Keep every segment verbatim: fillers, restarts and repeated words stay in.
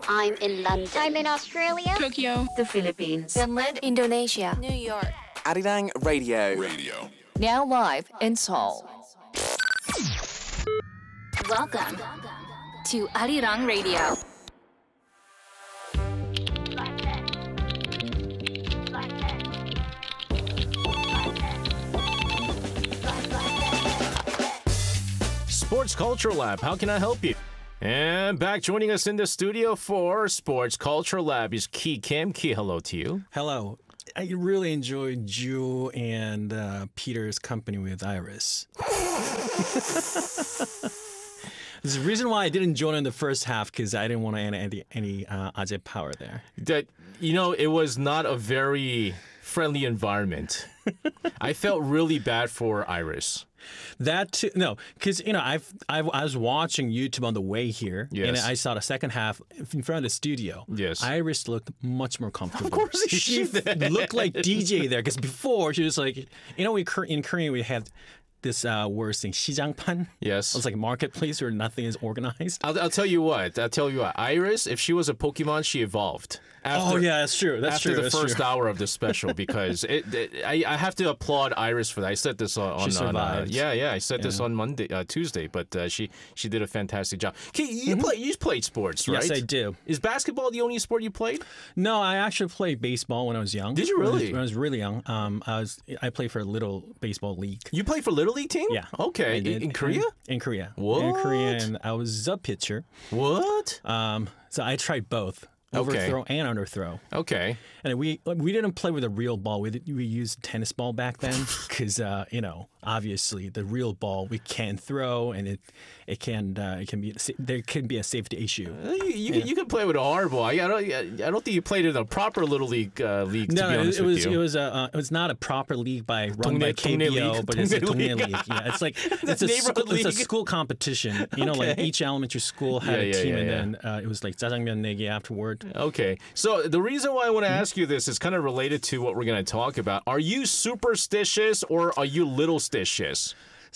I'm in London. I'm in Australia. Tokyo. The Philippines. Finland. Indonesia. New York. Arirang Radio. Radio. Now live in Seoul. Welcome to Arirang Radio. Sports Culture Lab, how can I help you? And back joining us in the studio for Sports Culture Lab is Ki Kim. Ki, hello to you. Hello. I really enjoyed Ju and uh, Peter's company with Iris. There's a reason why I didn't join in the first half because I didn't want to add any, any uh, Ajay power there. That, you know, it was not a very friendly environment. I felt really bad for Iris. That too, no, because you know I've, I've I was watching YouTube on the way here, yes. and I saw the second half in front of the studio. Yes, Iris looked much more comfortable. Of course, she looked like D J there. Because before she was like, you know, we in Korean we have this uh, word thing, 시장판. Yes, it's like a marketplace where nothing is organized. I'll, I'll tell you what. I'll tell you what. Iris, if she was a Pokemon, she evolved. After, oh yeah, that's true. That's after true. the that's first true. hour of the special, because it, it, I, I have to applaud Iris for that. I said this on, she on uh, yeah, yeah. I said yeah. this on Monday, uh, Tuesday, but uh, she she did a fantastic job. Okay, you mm-hmm. play you played sports, right? Yes, I do. Is basketball the only sport you played? No, I actually played baseball when I was young. Did you really? When I was, when I was really young, um, I was I played for a little baseball league. You played for Little League team? Yeah. Okay. In, in Korea? In, in Korea. What? In Korea, and I was a pitcher. What? Um, so I tried both. Okay. Overthrow and underthrow. Okay. And we we didn't play with a real ball. We we used a tennis ball back then because uh, you know obviously the real ball we can't throw, and it it can uh, it can be there can be a safety issue. Uh, you you, yeah. can, you can play with a hard ball. I don't I don't think you played in a proper Little League uh, league. To no, be honest it, it with was you. it was a uh, it was not a proper league by run 동네, by K B O, league. but it's a 동네 동네 league. league. Yeah, it's like it's a neighborhood school, it's a league. school competition. You know, Okay. like each elementary school had Yeah, a yeah, team, yeah, and yeah. then uh, it was like jajangmyeon negi afterward. Okay. So the reason why I want to ask you this is kind of related to what we're going to talk about. Are you superstitious or are you little-stitious?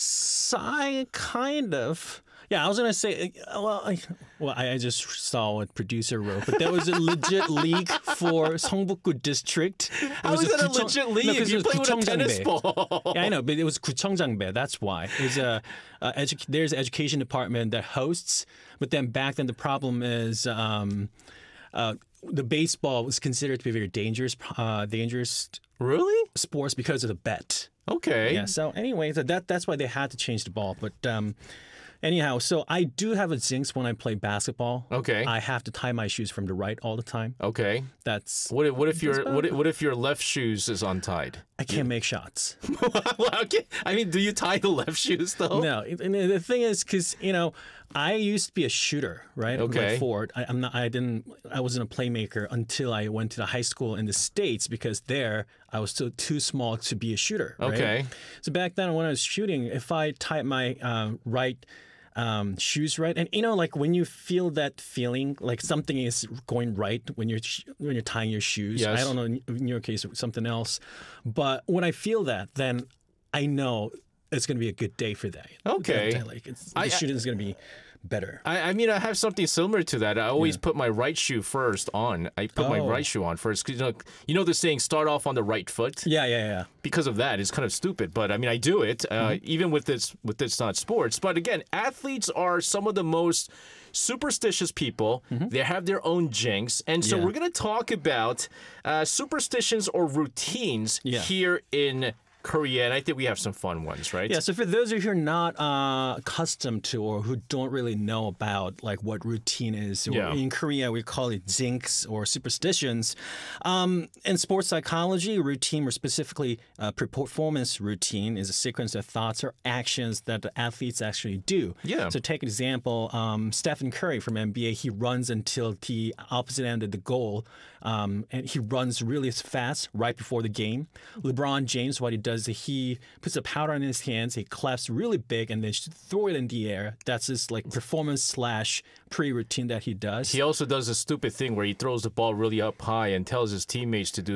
So I kind of. Yeah, I was gonna say. uh, Well, I, well, I I just saw what producer wrote, but there was a legit league for Songbukgu district. It How was is that a 구청- legit league? No, 'cause You it was play with a tennis 구청장배. ball. Yeah, I know, but it was 구청장배. That's why. There's a, a edu- there's an education department that hosts, but then back then the problem is. Um, uh, the baseball was considered to be very dangerous, uh, dangerous Really? sports because of the bet. Okay. Yeah. So anyway, so that that's why they had to change the ball. But um, anyhow, so I do have a jinx when I play basketball. Okay. I have to tie my shoes from the right all the time. Okay. That's What if, what if your That's what if, what if your left shoes is untied? I can't make shots. Well, okay. I mean, do you tie the left shoes though? No, it- and the thing is, because you know, I used to be a shooter, right? Okay. Like forward. I, I'm not. I didn't. I wasn't a playmaker until I went to the high school in the States because there I was still too small to be a shooter. Right? Okay. So back then, when I was shooting, if I tied my uh, right. Um, shoes right, and you know, like when you feel that feeling, like something is going right when you're sh- when you're tying your shoes. Yes. I don't know in, in your case something else, but when I feel that, then I know it's going to be a good day for that. Okay. That day, like it's, the I- shooting is going to be better. I, I mean, I have something similar to that. I always Yeah. put my right shoe first on. I put my Oh. right shoe on first. 'Cause, you know, you know the saying, start off on the right foot? Yeah, yeah, yeah. Because of that, it's kind of stupid. But I mean, I do it, uh, Mm-hmm. even with this, with this not sports. But again, athletes are some of the most superstitious people. They have their own jinx. And so Mm-hmm. Yeah. we're going to talk about uh, superstitions or routines Yeah. here in Korea, and I think we have some fun ones, right? Yeah, so for those of you who are not uh, accustomed to or who don't really know about like what routine is, or Yeah. in Korea we call it jinx or superstitions. Um, in sports psychology, routine, or specifically uh, performance routine, is a sequence of thoughts or actions that the athletes actually do. Yeah. So take an example, um, Stephen Curry from N B A, he runs until the opposite end of the goal, um, and he runs really fast right before the game. LeBron James, what he does is he puts a powder in his hands, he claps really big, and then throw it in the air. That's his like performance slash pre-routine that he does. He also does a stupid thing where he throws the ball really up high and tells his teammates to do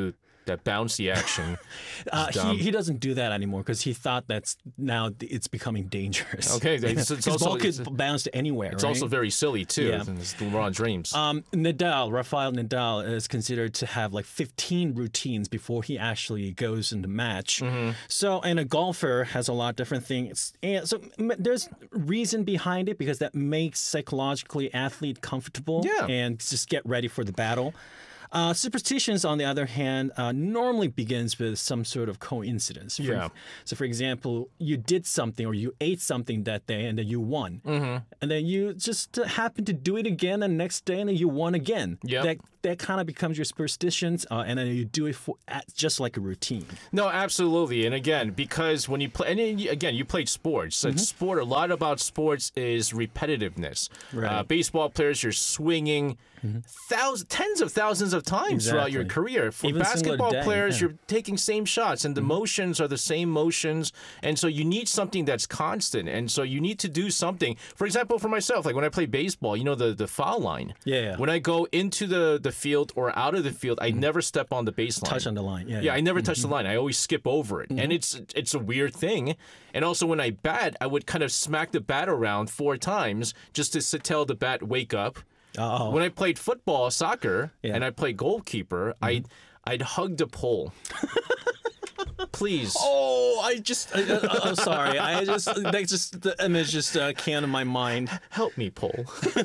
that bouncy action. Uh, is dumb. he, he doesn't do that anymore because he thought that's now it's becoming dangerous. Okay, it's, it's His also ball could it's, bounce to anywhere. it's right? also very silly too. Yeah. It's LeBron James. Um, Nadal, Rafael Nadal, is considered to have like fifteen routines before he actually goes in the match. Mm-hmm. So, and a golfer has a lot of different things. And so m- there's reason behind it because that makes psychologically athlete comfortable Yeah. and just get ready for the battle. Uh, superstitions, on the other hand, uh, normally begins with some sort of coincidence. For, Yeah. So, for example, you did something or you ate something that day and then you won. Mm-hmm. And then you just uh, happen to do it again the next day and then you won again. Yep. That that kind of becomes your superstitions uh, and then you do it for, at, just like a routine. No, absolutely. And again, because when you play, and then you- again, you played sports. Mm-hmm. So sport, a lot about sports is repetitiveness. Right. Mm-hmm. Uh, baseball players, you're swinging thousands, tens of thousands of times throughout your Exactly. career. For Even single basketball day, players, yeah. Mm-hmm. you're taking same shots, and the motions are the same motions. And so you need something that's constant. And so you need to do something. For example, for myself, like when I play baseball, you know, the, the foul line. Yeah. When I go into the, the field or out of the field, I never step on the baseline. Touch on the line. Yeah. Yeah, I never touch the line. I always skip over it, Mm-hmm. and it's it's a weird thing. And also, when I bat, I would kind of smack the bat around four times just to s- tell the bat wake up. Oh. When I played football, soccer, Yeah. and I played goalkeeper, I'd I'd hug the pole. Please. Oh, I just, I, I, I'm sorry. I just, that just, the image just uh, came to my mind. Help me, pole.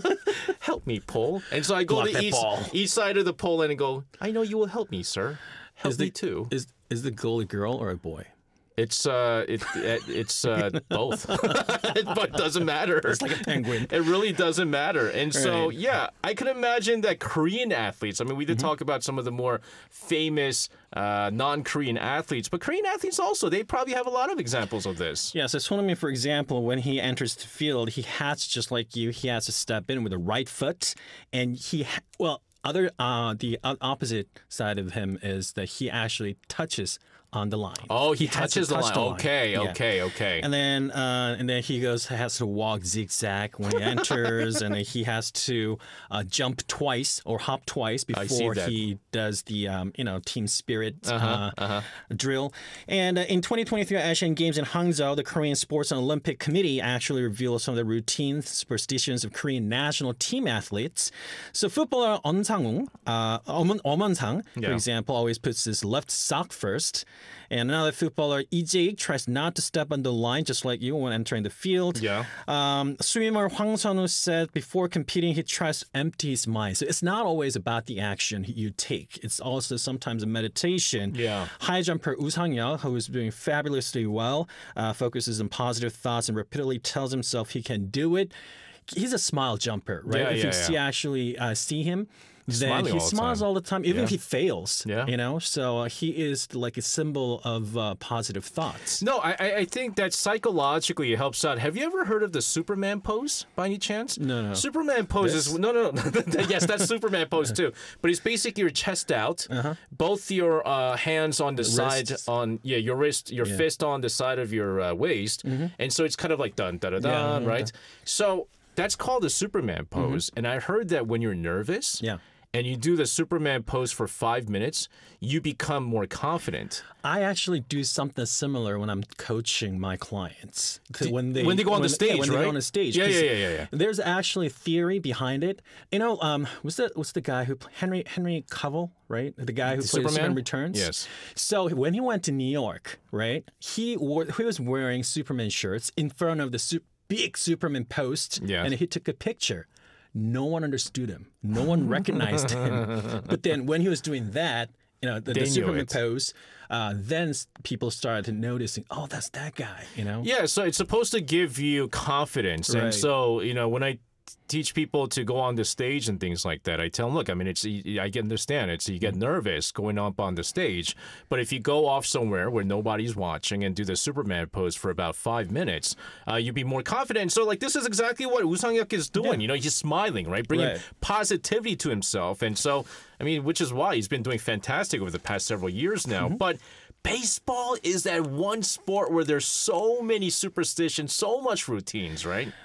Help me, pole. And so I go Block to that each, ball. each side of the pole and I go, I know you will help me, sir. Help Is me the, too. Is is the goal a girl or a boy? It's uh, it, it it's uh, both, but it doesn't matter. It's like a penguin. It really doesn't matter. And so, Right. yeah, I can imagine that Korean athletes. I mean, we did Mm-hmm. talk about some of the more famous uh, non-Korean athletes, but Korean athletes also, they probably have a lot of examples of this. Yeah, so Sonami, for example, when he enters the field, he has, just like you, he has to step in with the right foot. And he, ha- well, other uh, the o- opposite side of him is that he actually touches on the line. Oh, he, has to touches the touch line. Okay, Yeah. okay, okay. And then, uh, and then he goes has to walk zigzag when he enters, and then he has to uh, jump twice or hop twice I see before that. he does the um, you know team spirit Uh-huh, uh, drill. And uh, in twenty twenty-three Asian Games in Hangzhou, the Korean Sports and Olympic Committee actually revealed some of the routines, superstitions of Korean national team athletes. So footballer Eun Sang-woong, uh, Eun Eun Sang, for Yeah. example, always puts his left sock first. And another footballer, Lee Jae-ik, tries not to step on the line, just like you when entering the field. Yeah. Um, swimmer Hwang Sun-woo said before competing, he tries to empty his mind. So it's not always about the action you take. It's also sometimes a meditation. Yeah. High jumper Woo Sang-yeol, who is doing fabulously well, uh, focuses on positive thoughts and repeatedly tells himself he can do it. He's a smile jumper, right? Yeah, if yeah, you see, yeah. actually uh, see him, then smiling he all the smiles time. all the time, even Yeah. if he fails. Yeah. You know, so uh, he is like a symbol of uh, positive thoughts. No, I, I- I think that psychologically it helps out. Have you ever heard of the Superman pose by any chance? No, no. Superman pose This? is no, no, no. Yes, that's Superman pose too. But it's basically your chest out, both your uh, hands on the side, Wrists. on yeah, your wrist, your Yeah. fist on the side of your uh, waist, and so it's kind of like dun da da dun, Yeah, right? So that's called the Superman pose, and I heard that when you're nervous, Yeah. and you do the Superman pose for five minutes, you become more confident. I actually do something similar when I'm coaching my clients. To when they when they go on the when- yeah, stage, when they right? go on the stage. Yeah, 'cause yeah, yeah, yeah, yeah. There's actually theory behind it. You know, um, what's the what's the guy who Henry Henry Cavill, right? The guy who plays Superman? Superman Returns. Yes. So when he went to New York, right? He wore he was wearing Superman shirts in front of the su- big Superman post, Yes. and he took a picture. No one understood him. No one recognized him. But then when he was doing that, you know, the, They the knew Superman it. pose, uh, then s- people started noticing, oh, that's that guy, you know? Yeah, so it's supposed to give you confidence. And Right. so, you know, when I teach people to go on the stage and things like that, I tell them, look, I mean, it's I can understand it. So you get nervous going up on the stage. But if you go off somewhere where nobody's watching and do the Superman pose for about five minutes, uh, you'd be more confident. So, like, this is exactly what Woo Sang-hyuk is doing. You know, he's smiling, right? Bringing Right. positivity to himself. And so, I mean, which is why he's been doing fantastic over the past several years now. Mm-hmm. But baseball is that one sport where there's so many superstitions, so much routines, right?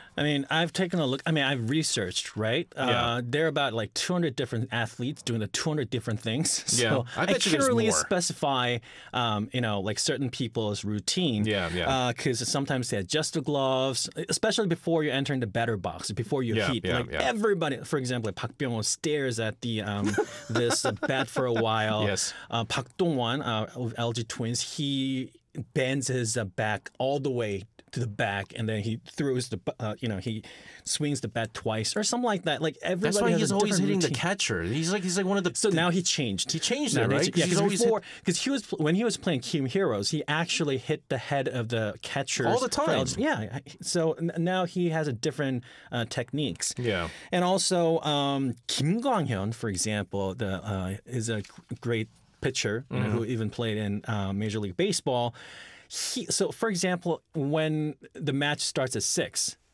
I mean, I've taken a look. I mean, I've researched, right? Yeah. Uh, there are about like two hundred different athletes doing the two hundred different things. So Yeah, I bet you can't there's really more. specify, um, you know, like certain people's routine. Yeah, yeah. Because sometimes they adjust the gloves, especially before you're entering the batter box, before you Yeah, heat. yeah, like yeah. everybody, for example, like Park Byung-won stares at the um, this uh, bat for a while. Yes. Uh, Park Dong-won uh, of L G Twins, he bends his uh, back all the way to the back, and then he throws the, uh, you know, he swings the bat twice or something like that. Like everybody That's why has he's a always different hitting the routine. catcher. He's like he's like one of the. So now he changed. he changed Now it, they- right? Yeah, Because he's because always hit- before, because he was when he was playing Team Heroes, he actually hit the head of the catcher All the time. Yeah. So n- now he has a different uh, techniques. Yeah. And also, um, Kim Kwang-hyun, for example, the uh, is a great pitcher you know, Mm-hmm. who even played in uh, Major League Baseball. He, so, for example, when the match starts at six,